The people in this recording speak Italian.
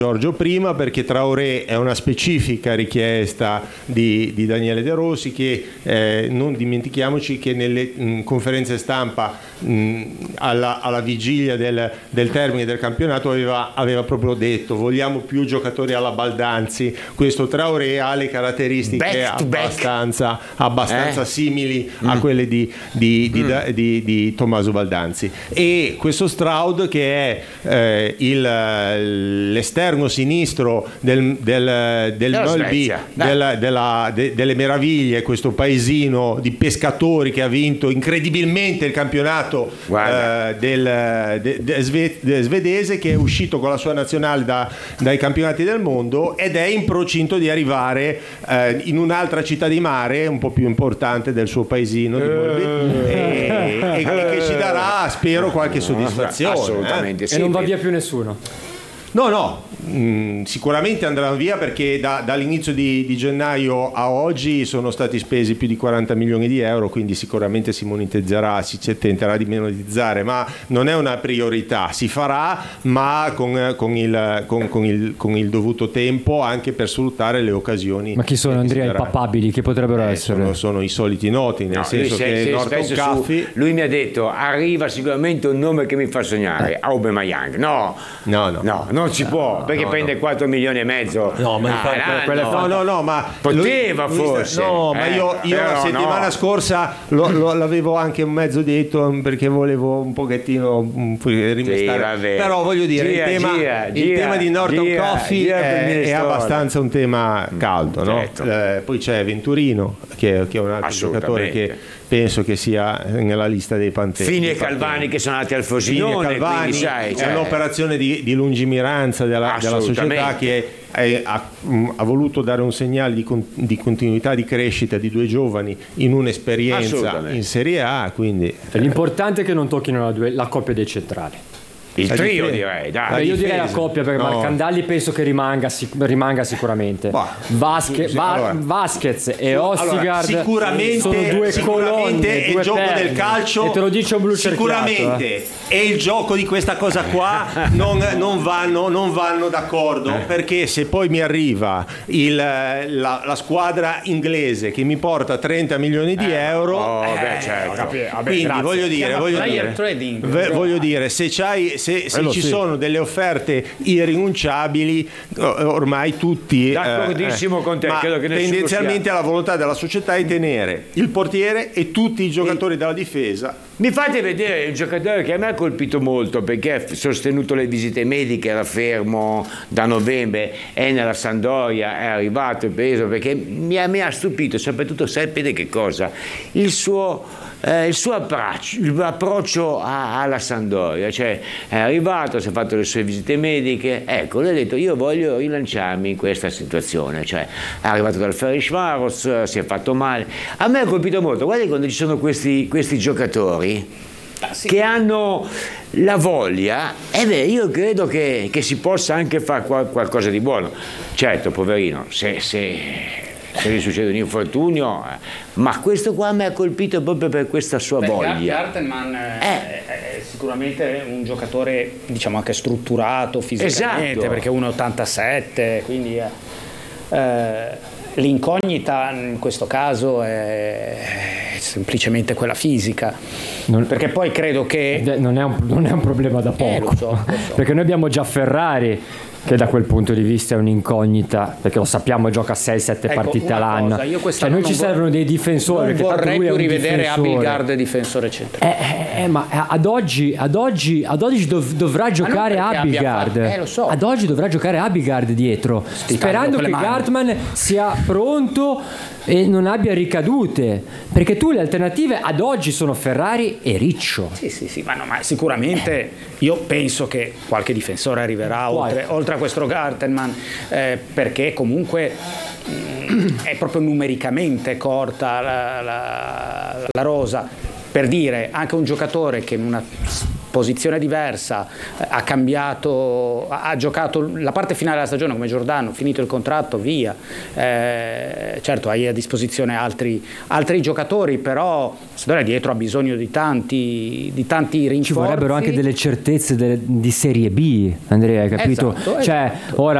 Giorgio prima, perché Traoré è una specifica richiesta di Daniele De Rossi, che non dimentichiamoci che nelle conferenze stampa alla vigilia del termine del campionato aveva proprio detto: vogliamo più giocatori alla Baldanzi. Questo Traoré ha le caratteristiche abbastanza simili a quelle di Tommaso Baldanzi, e questo Stroud, che è l'esterno sinistro del Mölby, delle meraviglie, questo paesino di pescatori che ha vinto incredibilmente il campionato svedese, che è uscito con la sua nazionale dai campionati del mondo ed è in procinto di arrivare in un'altra città di mare un po' più importante del suo paesino di Mölby, e che ci darà, spero, qualche soddisfazione. Assolutamente sì. E non va via più nessuno. No, sicuramente andranno via, perché dall'inizio di gennaio a oggi sono stati spesi più di 40 milioni di euro, quindi sicuramente si monetizzerà, si tenterà di monetizzare, ma non è una priorità. Si farà, ma con il dovuto tempo, anche per sfruttare le occasioni. Ma chi sono, Andrea, i papabili che potrebbero essere? Sono i soliti noti, nel senso che Norton Caffey, lui mi ha detto: arriva sicuramente un nome che mi fa sognare, Aubameyang. No, non si può, perché prende 4 milioni e mezzo. No, ma poteva forse. Ma io la settimana scorsa l'avevo anche un mezzo detto, perché volevo un pochettino rimestare. Sì, però voglio dire, il tema di Norton Caffey è abbastanza un tema caldo, no? Certo. Poi c'è Venturino, che è un altro giocatore che penso che sia nella lista dei Panteri. Fini e Calvani, che sono andati al Frosinone, quindi sai, è un'operazione di lungimiranza della società, che ha voluto dare un segnale di continuità, di crescita di due giovani in un'esperienza in Serie A, quindi l'importante è che non tocchino la coppia dei centrali. Il trio, direi, dai. Io direi la coppia, perché Marcandalli penso che rimanga sicuramente. Vasquez e Ostigard sicuramente sono due colonne, il gioco del calcio, e te lo dice un blu sicuramente, e il gioco di questa cosa qua non vanno d'accordo, perché se poi mi arriva la squadra inglese che mi porta 30 milioni di euro, quindi voglio dire, se ci sono delle offerte irrinunciabili, ormai tutti, d'accordissimo con te, credo che tendenzialmente la volontà della società è tenere il portiere e tutti i giocatori della difesa. Mi fate vedere il giocatore che a me ha colpito molto, perché ha sostenuto le visite mediche, era fermo da novembre, è nella Sampdoria, è arrivato, è preso, perché mi ha stupito, soprattutto sapete che cosa? Il suo approccio alla Sampdoria, cioè è arrivato, si è fatto le sue visite mediche, ecco, lui ha detto: io voglio rilanciarmi in questa situazione, cioè è arrivato dal Ferencváros, si è fatto male. A me ha colpito molto, guardi, quando ci sono questi giocatori che hanno la voglia, io credo che si possa anche fare qualcosa di buono. Certo, poverino, se gli succede un infortunio, ma questo qua mi ha colpito proprio per questa sua voglia. Gartenman è sicuramente un giocatore, diciamo, anche strutturato fisicamente, esatto, perché 1,87, quindi l'incognita in questo caso è semplicemente quella fisica, perché poi credo che non è un problema da poco, lo so. Perché noi abbiamo già Ferrari, che da quel punto di vista è un'incognita, perché lo sappiamo, gioca 6-7 partite all'anno. Cioè noi ci servono dei difensori. Non vorrei più rivedere Abildgaard difensore centrale. Ma ad oggi dovrà giocare Abildgaard. Lo so. Ad oggi dovrà giocare Abildgaard dietro, sperando che Gartman sia pronto e non abbia ricadute, perché tu le alternative ad oggi sono Ferrari e Riccio. Sì, ma sicuramente io penso che qualche difensore arriverà oltre a questo Gartenman, perché comunque è proprio numericamente corta la rosa. Per dire, anche un giocatore che in una posizione diversa, ha cambiato, ha giocato la parte finale della stagione come Giordano, finito il contratto, via. Certo, hai a disposizione altri giocatori, però Sampdoria dietro ha bisogno di tanti rinforzi. Ci vorrebbero anche delle certezze di Serie B, Andrea, hai capito? Esatto, cioè, ora